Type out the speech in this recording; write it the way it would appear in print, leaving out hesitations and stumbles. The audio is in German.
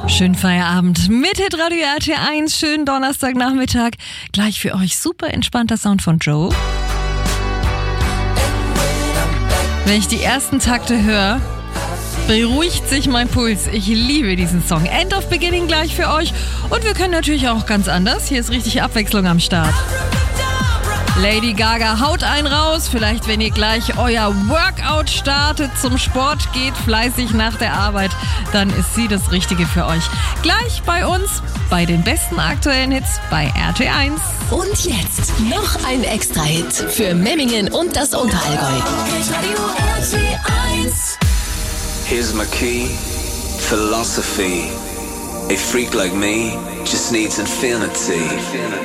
Schönen Feierabend mit Hitradio RT1, schönen Donnerstagnachmittag. Gleich für euch super entspannter Sound von Joe. Wenn ich die ersten Takte höre, beruhigt sich mein Puls. Ich liebe diesen Song. End of Beginning gleich für euch. Und wir können natürlich auch ganz anders. Hier ist richtig Abwechslung am Start. Lady Gaga haut einen raus. Vielleicht, wenn ihr gleich euer Workout startet, zum Sport geht, fleißig nach der Arbeit, dann ist sie das Richtige für euch. Gleich bei uns, bei den besten aktuellen Hits bei RT1. Und jetzt noch ein Extra-Hit für Memmingen und das Unterallgäu. Here's my key, philosophy. A freak like me just needs infinity.